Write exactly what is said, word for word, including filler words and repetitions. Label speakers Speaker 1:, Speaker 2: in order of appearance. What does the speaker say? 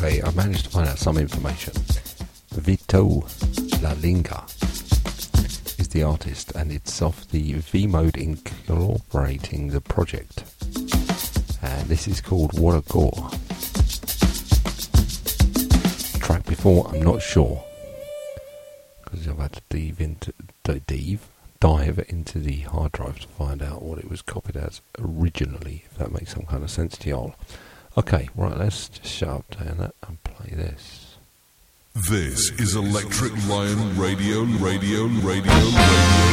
Speaker 1: Okay, I managed to find out some information. Vito Lalinga is the artist, and it's off the V-Mode Incorporating the project. And this is called What a Gore. Track before, I'm not sure, because I've had to dive into, dive, dive into the hard drive to find out what it was copied as originally, if that makes some kind of sense to y'all. Okay, right, let's just shut up down that and play this.
Speaker 2: This is Electric Lion Radio, Radio, Radio, Radio.